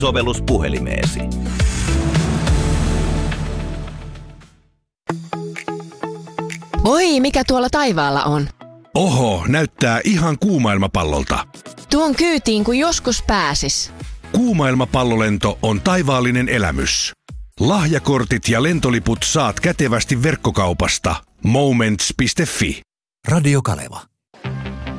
Sovellus puhelimeesi. Oi, mikä tuolla taivaalla on? Oho, näyttää ihan kuumailmapallolta. Tuon kyytiin kun joskus pääsis. Kuumailmapallolento on taivaallinen elämys. Lahjakortit ja lentoliput saat kätevästi verkkokaupasta. Moments.fi. Radio Kaleva.